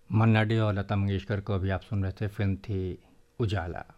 मन्ना day और लता मंगेशकर को अभी आप सुन रहे थे, फिल्म थी उजाला।